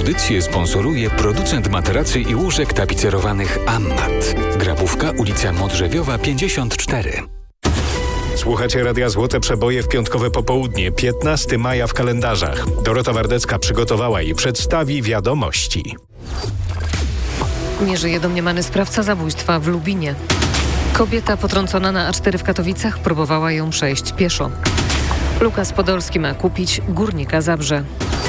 Audycję sponsoruje producent materacy i łóżek tapicerowanych Ammat. Grabówka, ulica Modrzewiowa 54. Słuchacie Radia Złote Przeboje w piątkowe popołudnie, 15 maja w kalendarzach. Dorota Wardecka przygotowała i przedstawi wiadomości. Nie żyje domniemany sprawca zabójstwa w Lubinie. Kobieta potrącona na A4 w Katowicach próbowała ją przejść pieszo. Lukas Podolski ma kupić Górnika Zabrze.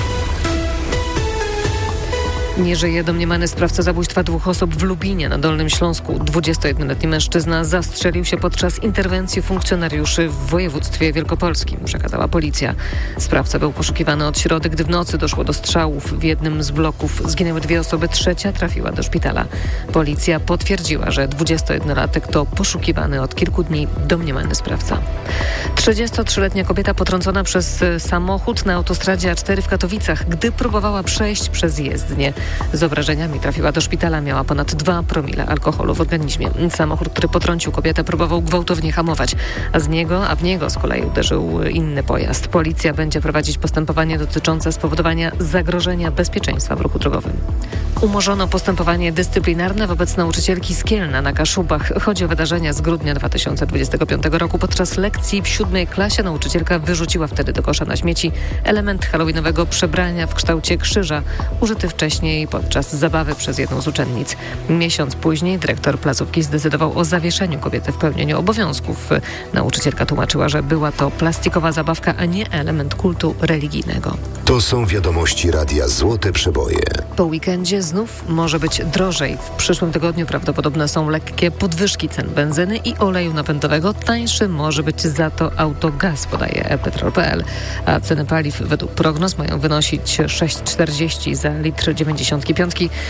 Nie żyje domniemany sprawca zabójstwa 2 osób w Lubinie na Dolnym Śląsku. 21-letni mężczyzna zastrzelił się podczas interwencji funkcjonariuszy w województwie wielkopolskim, przekazała policja. Sprawca był poszukiwany od środy, gdy w nocy doszło do strzałów. W jednym z bloków zginęły 2 osoby, trzecia trafiła do szpitala. Policja potwierdziła, że 21-latek to poszukiwany od kilku dni domniemany sprawca. 33-letnia kobieta potrącona przez samochód na autostradzie A4 w Katowicach, gdy próbowała przejść przez jezdnię. Z obrażeniami trafiła do szpitala, miała ponad 2 promile alkoholu w organizmie. Samochód, który potrącił kobietę, próbował gwałtownie hamować, a w niego z kolei uderzył inny pojazd. Policja będzie prowadzić postępowanie dotyczące spowodowania zagrożenia bezpieczeństwa w ruchu drogowym. Umorzono postępowanie dyscyplinarne wobec nauczycielki z Kielna na Kaszubach. Chodzi o wydarzenia z grudnia 2025 roku. Podczas lekcji w 7 klasie nauczycielka wyrzuciła wtedy do kosza na śmieci element halloweenowego przebrania w kształcie krzyża, użyty wcześniej podczas zabawy przez jedną z uczennic. Miesiąc później dyrektor placówki zdecydował o zawieszeniu kobiety w pełnieniu obowiązków. Nauczycielka tłumaczyła, że była to plastikowa zabawka, a nie element kultu religijnego. To są wiadomości Radia Złote Przeboje. Po weekendzie znów może być drożej. W przyszłym tygodniu prawdopodobne są lekkie podwyżki cen benzyny i oleju napędowego. Tańszy może być za to autogaz, podaje ePetrol.pl. A ceny paliw według prognoz mają wynosić 6,40 za litr 95,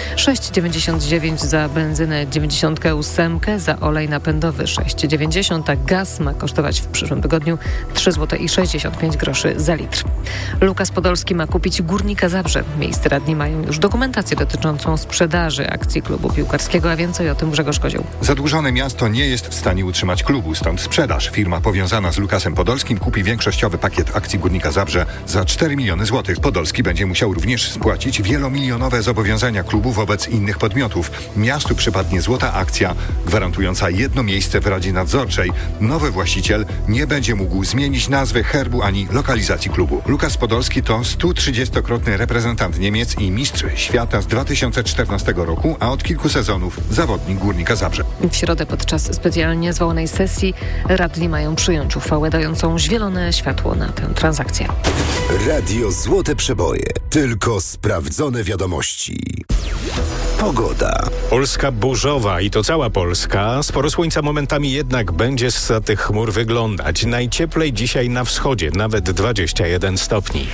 6,99 za benzynę 98, za olej napędowy 6,90, a gaz ma kosztować w przyszłym tygodniu 3,65 zł za litr. Lukas Podolski ma kupić Górnika Zabrze. Miejscy radni mają już dokumentację dotyczącą sprzedaży akcji klubu piłkarskiego, a więcej o tym Grzegorz Kozioł. Zadłużone miasto nie jest w stanie utrzymać klubu, stąd sprzedaż. Firma powiązana z Lukasem Podolskim kupi większościowy pakiet akcji Górnika Zabrze za 4 miliony złotych. Podolski będzie musiał również spłacić wielomilionowe zobowiązania klubu wobec innych podmiotów. Miastu przypadnie złota akcja gwarantująca jedno miejsce w Radzie Nadzorczej. Nowy właściciel nie będzie mógł zmienić nazwy, herbu ani lokalizacji klubu. Lukas Podolski to 130-krotny reprezentant Niemiec i mistrz świata z 2014 roku, a od kilku sezonów zawodnik Górnika Zabrze. W środę podczas specjalnie zwołanej sesji radni mają przyjąć uchwałę dającą zielone światło na tę transakcję. Radio Złote Przeboje. Tylko sprawdzone wiadomości. Pogoda. Polska burzowa i to cała Polska. Sporo słońca momentami jednak będzie zza tych chmur wyglądać. Najcieplej dzisiaj na wschodzie, nawet 21 stopni.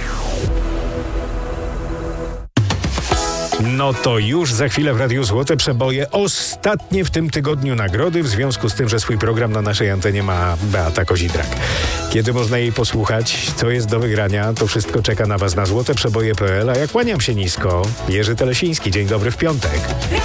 No to już za chwilę w Radiu Złote Przeboje. Ostatnie w tym tygodniu nagrody, w związku z tym, że swój program na naszej antenie ma Beata Kozidrak. Kiedy można jej posłuchać, co jest do wygrania, to wszystko czeka na Was na złoteprzeboje.pl, a ja kłaniam się nisko. Jerzy Telesiński, dzień dobry w piątek.